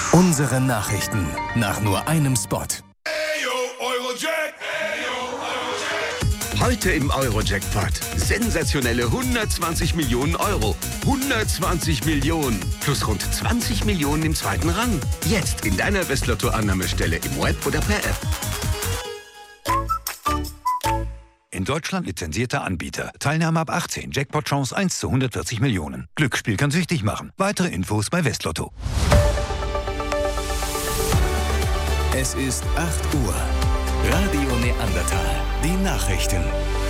Unsere Nachrichten nach nur einem Spot. Heute im Euro-Jackpot. Sensationelle 120 Millionen Euro. 120 Millionen. Plus rund 20 Millionen im zweiten Rang. Jetzt in deiner Westlotto-Annahmestelle im Web oder per App. In Deutschland lizenzierter Anbieter. Teilnahme ab 18. Jackpot-Chance 1 zu 140 Millionen. Glücksspiel kann süchtig machen. Weitere Infos bei Westlotto. Es ist 8 Uhr. Radio Neandertal. Die Nachrichten.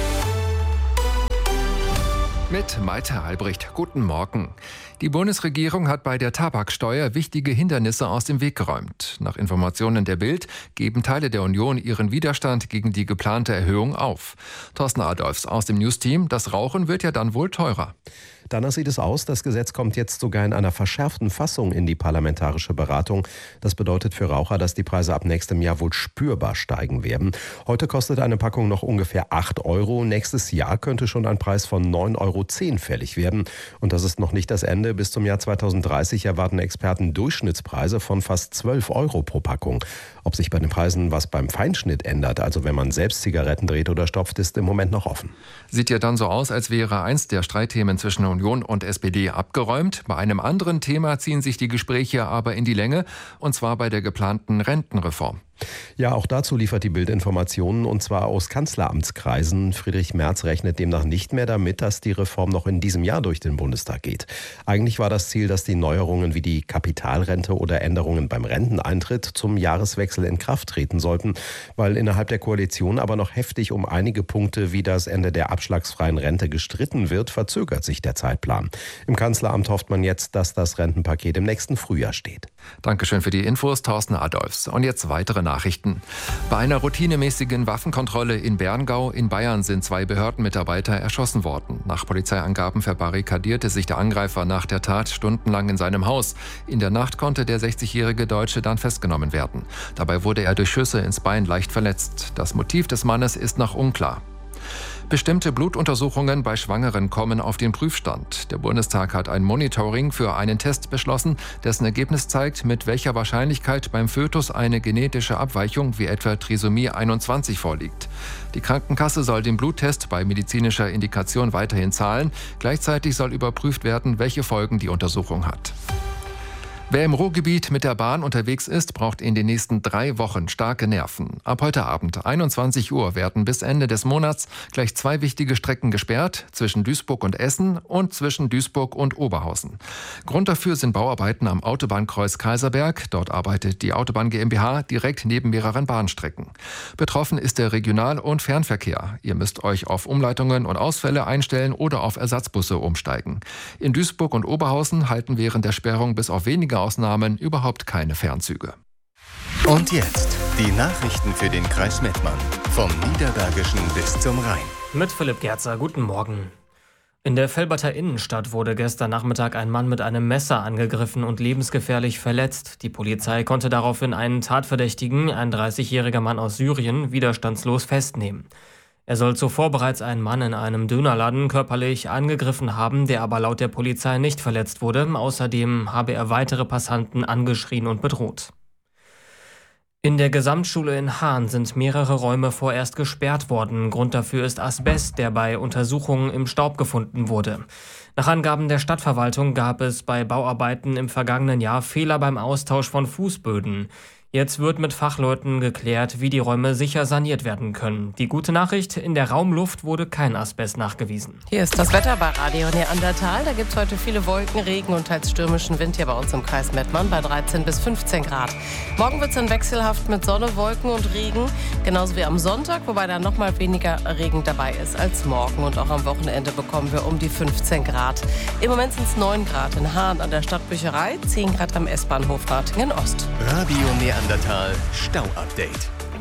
Mit Malte Albrecht. Guten Morgen. Die Bundesregierung hat bei der Tabaksteuer wichtige Hindernisse aus dem Weg geräumt. Nach Informationen der Bild geben Teile der Union ihren Widerstand gegen die geplante Erhöhung auf. Thorsten Adolfs aus dem News-Team. Das Rauchen wird ja dann wohl teurer. Danach sieht es aus, das Gesetz kommt jetzt sogar in einer verschärften Fassung in die parlamentarische Beratung. Das bedeutet für Raucher, dass die Preise ab nächstem Jahr wohl spürbar steigen werden. Heute kostet eine Packung noch ungefähr 8 Euro. Nächstes Jahr könnte schon ein Preis von 9,10 Euro fällig werden. Und das ist noch nicht das Ende. Bis zum Jahr 2030 erwarten Experten Durchschnittspreise von fast 12 Euro pro Packung. Ob sich bei den Preisen was beim Feinschnitt ändert, also wenn man selbst Zigaretten dreht oder stopft, ist im Moment noch offen. Sieht ja dann so aus, als wäre eins der Streitthemen zwischen Union und SPD abgeräumt. Bei einem anderen Thema ziehen sich die Gespräche aber in die Länge, und zwar bei der geplanten Rentenreform. Ja, auch dazu liefert die Bild Informationen, und zwar aus Kanzleramtskreisen. Friedrich Merz rechnet demnach nicht mehr damit, dass die Reform noch in diesem Jahr durch den Bundestag geht. Eigentlich war das Ziel, dass die Neuerungen wie die Kapitalrente oder Änderungen beim Renteneintritt zum Jahreswechsel in Kraft treten sollten. Weil innerhalb der Koalition aber noch heftig um einige Punkte wie das Ende der abschlagsfreien Rente gestritten wird, verzögert sich der Zeitplan. Im Kanzleramt hofft man jetzt, dass das Rentenpaket im nächsten Frühjahr steht. Dankeschön für die Infos, Thorsten Adolfs. Und jetzt weitere Nachrichten. Bei einer routinemäßigen Waffenkontrolle in Berngau in Bayern sind 2 Behördenmitarbeiter erschossen worden. Nach Polizeiangaben verbarrikadierte sich der Angreifer nach der Tat stundenlang in seinem Haus. In der Nacht konnte der 60-jährige Deutsche dann festgenommen werden. Dabei wurde er durch Schüsse ins Bein leicht verletzt. Das Motiv des Mannes ist noch unklar. Bestimmte Blutuntersuchungen bei Schwangeren kommen auf den Prüfstand. Der Bundestag hat ein Monitoring für einen Test beschlossen, dessen Ergebnis zeigt, mit welcher Wahrscheinlichkeit beim Fötus eine genetische Abweichung wie etwa Trisomie 21 vorliegt. Die Krankenkasse soll den Bluttest bei medizinischer Indikation weiterhin zahlen. Gleichzeitig soll überprüft werden, welche Folgen die Untersuchung hat. Wer im Ruhrgebiet mit der Bahn unterwegs ist, braucht in den nächsten 3 Wochen starke Nerven. Ab heute Abend 21 Uhr werden bis Ende des Monats gleich 2 wichtige Strecken gesperrt, zwischen Duisburg und Essen und zwischen Duisburg und Oberhausen. Grund dafür sind Bauarbeiten am Autobahnkreuz Kaiserberg. Dort arbeitet die Autobahn GmbH direkt neben mehreren Bahnstrecken. Betroffen ist der Regional- und Fernverkehr. Ihr müsst euch auf Umleitungen und Ausfälle einstellen oder auf Ersatzbusse umsteigen. In Duisburg und Oberhausen halten während der Sperrung bis auf wenige Ausnahmen überhaupt keine Fernzüge. Und jetzt die Nachrichten für den Kreis Mettmann. Vom Niederbergischen bis zum Rhein. Mit Philipp Gerzer, guten Morgen. In der Velberter Innenstadt wurde gestern Nachmittag ein Mann mit einem Messer angegriffen und lebensgefährlich verletzt. Die Polizei konnte daraufhin einen Tatverdächtigen, ein 30-jähriger Mann aus Syrien, widerstandslos festnehmen. Er soll zuvor bereits einen Mann in einem Dönerladen körperlich angegriffen haben, der aber laut der Polizei nicht verletzt wurde. Außerdem habe er weitere Passanten angeschrien und bedroht. In der Gesamtschule in Hahn sind mehrere Räume vorerst gesperrt worden. Grund dafür ist Asbest, der bei Untersuchungen im Staub gefunden wurde. Nach Angaben der Stadtverwaltung gab es bei Bauarbeiten im vergangenen Jahr Fehler beim Austausch von Fußböden. Jetzt wird mit Fachleuten geklärt, wie die Räume sicher saniert werden können. Die gute Nachricht, in der Raumluft wurde kein Asbest nachgewiesen. Hier ist das Wetter bei Radio Neandertal. Da gibt es heute viele Wolken, Regen und teils stürmischen Wind hier bei uns im Kreis Mettmann bei 13 bis 15 Grad. Morgen wird es dann wechselhaft mit Sonne, Wolken und Regen. Genauso wie am Sonntag, wobei dann noch mal weniger Regen dabei ist als morgen. Und auch am Wochenende bekommen wir um die 15 Grad. Im Moment sind es 9 Grad in Hahn an der Stadtbücherei, 10 Grad am S-Bahnhof Ratingen Ost. Radio Neandertal Stau-Update.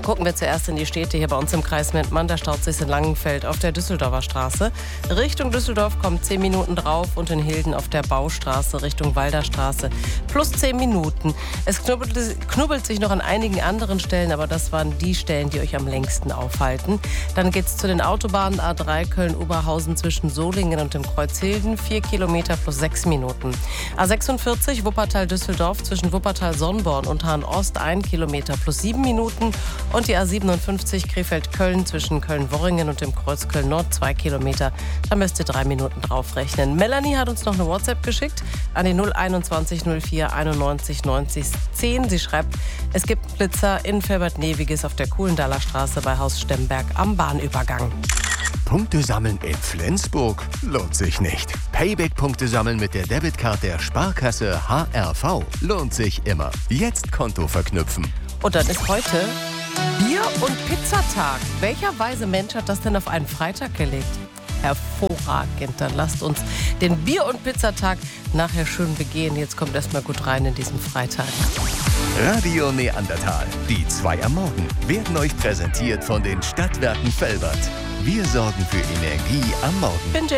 Gucken wir zuerst in die Städte hier bei uns im Kreis Mettmann. Da staut sich in Langenfeld auf der Düsseldorfer Straße. Richtung Düsseldorf kommt 10 Minuten drauf und in Hilden auf der Baustraße Richtung Walderstraße plus 10 Minuten. Es knubbelt sich noch an einigen anderen Stellen, aber das waren die Stellen, die euch am längsten aufhalten. Dann geht's zu den Autobahnen A3 Köln-Oberhausen zwischen Solingen und dem Kreuz Hilden. 4 Kilometer plus 6 Minuten. A46 Wuppertal-Düsseldorf zwischen Wuppertal-Sonnborn und Hahn-Ost 1 Kilometer plus 7 Minuten. Und die A57 Krefeld-Köln zwischen Köln-Worringen und dem Kreuz Köln-Nord 2 Kilometer. Da müsst ihr 3 Minuten draufrechnen. Melanie hat uns noch eine WhatsApp geschickt an die 021 04 91 90 10. Sie schreibt, es gibt einen Blitzer in Felbert-Neviges auf der Kuhlendaler Straße bei Haus Stemberg am Bahnübergang. Punkte sammeln in Flensburg lohnt sich nicht. Payback-Punkte sammeln mit der Debitcard der Sparkasse HRV lohnt sich immer. Jetzt Konto verknüpfen. Und dann ist heute Bier- und Pizzatag. Welcher weise Mensch hat das denn auf einen Freitag gelegt? Hervorragend. Dann lasst uns den Bier- und Pizzatag nachher schön begehen. Jetzt kommt erstmal gut rein in diesen Freitag. Radio Neandertal, die 2 am Morgen, werden euch präsentiert von den Stadtwerken Velbert. Wir sorgen für Energie am Morgen.